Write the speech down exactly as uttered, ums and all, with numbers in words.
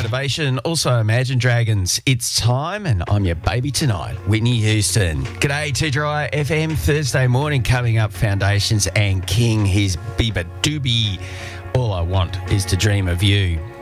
Motivation, also Imagine Dragons. It's time, and I'm your baby tonight, Whitney Houston. G'day, Too Dry F M. Thursday morning coming up, Foundations and King, his Biba Doobie. All I want is to dream of you.